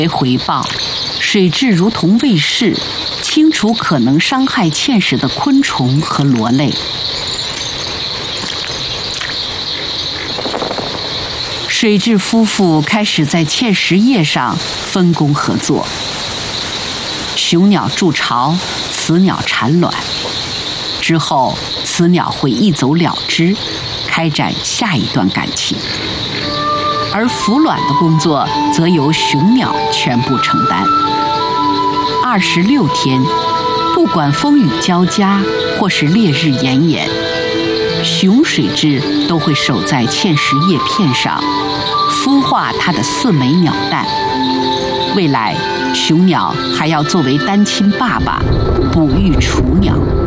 为回报，水蛭如同卫士，清除可能伤害芡实的昆虫和螺类。水蛭夫妇开始在芡实叶上分工合作。雄鸟筑巢，雌鸟产卵，之后雌鸟会一走了之，开展下一段感情。而孵卵的工作则由雄鸟全部承担。26天，不管风雨交加或是烈日炎炎，雄水蛭都会守在芡实叶片上，孵化它的4枚鸟蛋。未来，雄鸟还要作为单亲爸爸哺育雏鸟。